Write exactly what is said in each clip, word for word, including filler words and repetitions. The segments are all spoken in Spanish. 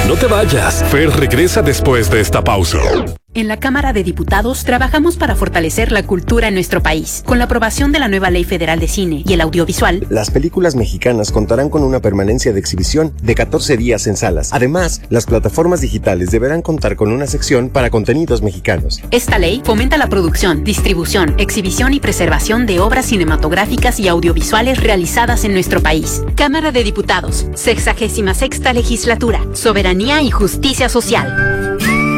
No te vayas. Fer regresa después de esta pausa. En la Cámara de Diputados trabajamos para fortalecer la cultura en nuestro país. Con la aprobación de la nueva Ley Federal de Cine y el Audiovisual, las películas mexicanas contarán con una permanencia de exhibición de catorce días en salas. Además, las plataformas digitales deberán contar con una sección para contenidos mexicanos. Esta ley fomenta la producción, distribución, exhibición y preservación de obras cinematográficas y audiovisuales realizadas en nuestro país. Cámara de Diputados, sexagésima sexta legislatura, soberanía y justicia social.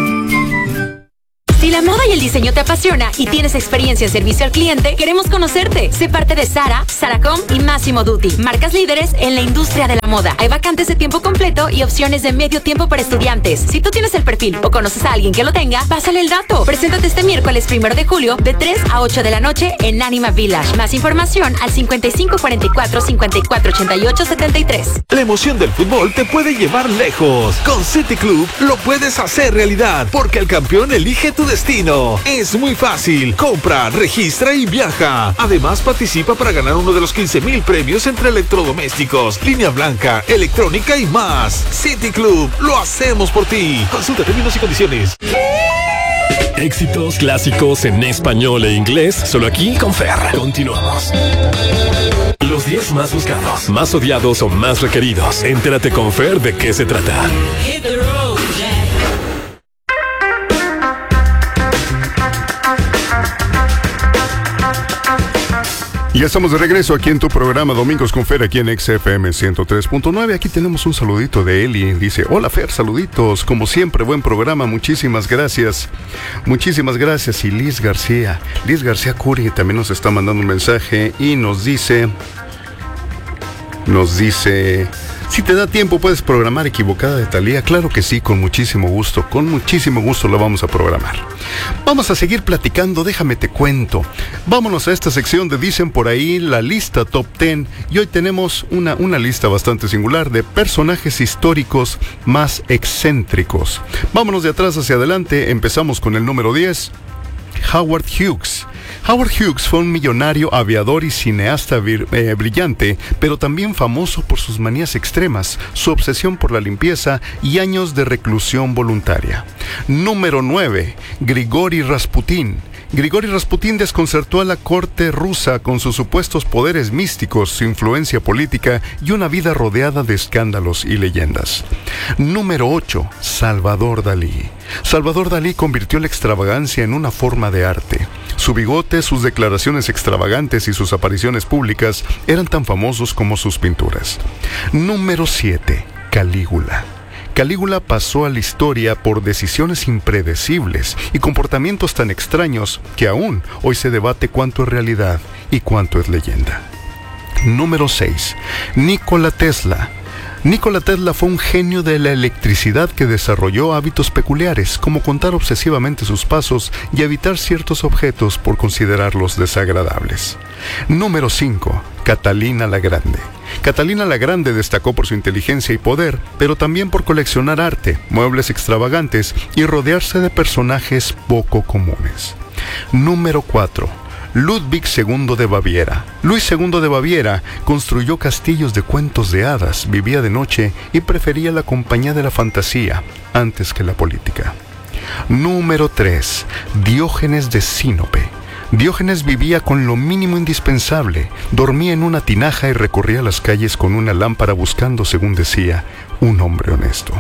Si la moda y el diseño te apasiona y tienes experiencia en servicio al cliente, queremos conocerte. Sé parte de Zara, Saracom y Massimo Dutti, marcas líderes en la industria de la moda. Hay vacantes de tiempo completo y opciones de medio tiempo para estudiantes. Si tú tienes el perfil o conoces a alguien que lo tenga, pásale el dato. Preséntate este miércoles primero de julio de tres a ocho de la noche en Anima Village. Más información al cincuenta y cinco cuarenta y cuatro, cincuenta y cuatro ochenta y ocho setenta y tres. La emoción del fútbol te puede llevar lejos. Con City Club lo puedes hacer realidad, porque el campeón elige tu destino. Es muy fácil. Compra, registra y viaja. Además, participa para ganar uno de los quince mil premios entre electrodomésticos, línea blanca, electrónica y más. City Club, lo hacemos por ti. Consulta términos y condiciones. Éxitos clásicos en español e inglés, solo aquí con Fer. Continuamos. Los diez más buscados, más odiados o más requeridos. Entérate con Fer de qué se trata. Y ya estamos de regreso aquí en tu programa Domingos con Fer, aquí en X F M ciento tres punto nueve. Aquí tenemos un saludito de Eli. Dice, hola Fer, saluditos. Como siempre, buen programa. Muchísimas gracias. Muchísimas gracias. Y Liz García. Liz García Curi también nos está mandando un mensaje y nos dice... Nos dice... Si te da tiempo, puedes programar Equivocada de Thalía. Claro que sí, con muchísimo gusto. Con muchísimo gusto lo vamos a programar. Vamos a seguir platicando, déjame te cuento. Vámonos a esta sección de Dicen por ahí, la lista Top diez. Y hoy tenemos una, una lista bastante singular de personajes históricos más excéntricos. Vámonos de atrás hacia adelante. Empezamos con el número diez. Howard Hughes. Howard Hughes fue un millonario aviador y cineasta vir, eh, brillante, pero también famoso por sus manías extremas, su obsesión por la limpieza y años de reclusión voluntaria. Número nueve. Grigori Rasputin. Grigori Rasputin desconcertó a la corte rusa con sus supuestos poderes místicos, su influencia política y una vida rodeada de escándalos y leyendas. Número ocho. Salvador Dalí. Salvador Dalí convirtió la extravagancia en una forma de arte. Su bigote, sus declaraciones extravagantes y sus apariciones públicas eran tan famosos como sus pinturas. Número siete. Calígula. Calígula pasó a la historia por decisiones impredecibles y comportamientos tan extraños que aún hoy se debate cuánto es realidad y cuánto es leyenda. Número seis. Nikola Tesla. Nikola Tesla fue un genio de la electricidad que desarrolló hábitos peculiares, como contar obsesivamente sus pasos y evitar ciertos objetos por considerarlos desagradables. Número cinco. Catalina la Grande. Catalina la Grande destacó por su inteligencia y poder, pero también por coleccionar arte, muebles extravagantes y rodearse de personajes poco comunes. Número cuatro. Ludwig segundo de Baviera. Luis segundo de Baviera construyó castillos de cuentos de hadas, vivía de noche y prefería la compañía de la fantasía antes que la política. Número tres. Diógenes de Sinope. Diógenes vivía con lo mínimo indispensable, dormía en una tinaja y recorría las calles con una lámpara buscando, según decía, un hombre honesto.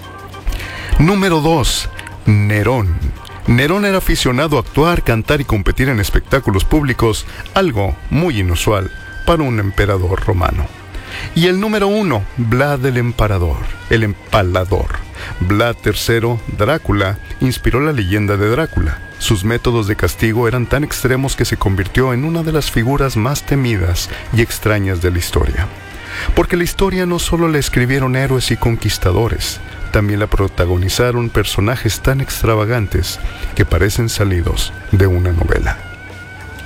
Número dos. Nerón. Nerón era aficionado a actuar, cantar y competir en espectáculos públicos, algo muy inusual para un emperador romano. Y el número uno, Vlad el Emparador, el Empalador. Vlad tercero, Drácula, inspiró la leyenda de Drácula. Sus métodos de castigo eran tan extremos que se convirtió en una de las figuras más temidas y extrañas de la historia. Porque la historia no solo la escribieron héroes y conquistadores, también la protagonizaron personajes tan extravagantes que parecen salidos de una novela.